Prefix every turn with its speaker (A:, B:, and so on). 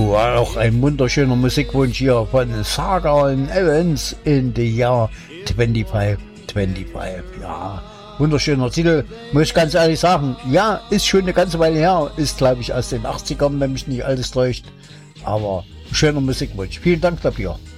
A: auch ein wunderschöner Musikwunsch hier von Saga und Evans in the Year 2525. Ja, wunderschöner Titel, muss ich ganz ehrlich sagen. Ja, ist schon eine ganze Weile her, ist glaube ich aus den 80ern, wenn mich nicht alles täuscht. Aber schöner Musikwunsch. Vielen Dank dafür.